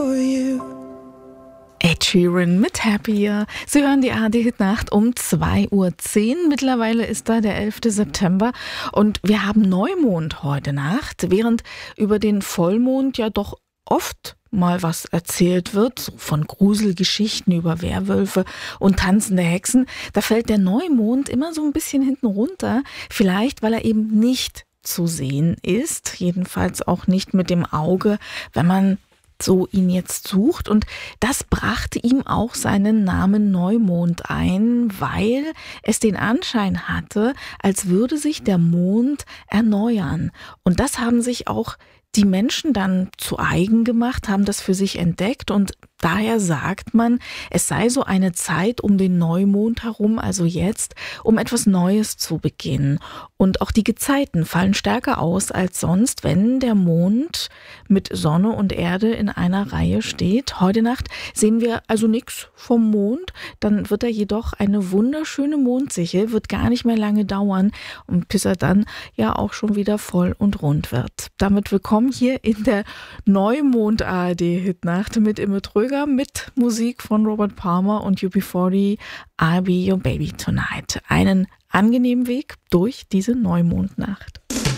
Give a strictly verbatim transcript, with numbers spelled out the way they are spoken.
for you. Ed Sheeran mit Happier. Sie hören die A R D-Hitnacht um zwei Uhr zehn. Mittlerweile ist da der elfte September und wir haben Neumond heute Nacht, während über den Vollmond ja doch oft mal was erzählt wird, so von Gruselgeschichten über Werwölfe und tanzende Hexen. Da fällt der Neumond immer so ein bisschen hinten runter, vielleicht weil er eben nicht zu sehen ist, jedenfalls auch nicht mit dem Auge, wenn man so ihn jetzt sucht, und das brachte ihm auch seinen Namen Neumond ein, weil es den Anschein hatte, als würde sich der Mond erneuern. Und das haben sich auch die Menschen dann zu eigen gemacht, haben das für sich entdeckt, und daher sagt man, es sei so eine Zeit um den Neumond herum, also jetzt, um etwas Neues zu beginnen. Und auch die Gezeiten fallen stärker aus als sonst, wenn der Mond mit Sonne und Erde in einer Reihe steht. Heute Nacht sehen wir also nichts vom Mond, dann wird er jedoch eine wunderschöne Mondsichel, wird gar nicht mehr lange dauern, und bis er dann ja auch schon wieder voll und rund wird. Damit willkommen hier in der Neumond-A R D-Hitnacht mit Imme Tröger, mit Musik von Robert Palmer und U B vierzig, I'll Be Your Baby Tonight. Einen angenehmen Weg durch diese Neumondnacht.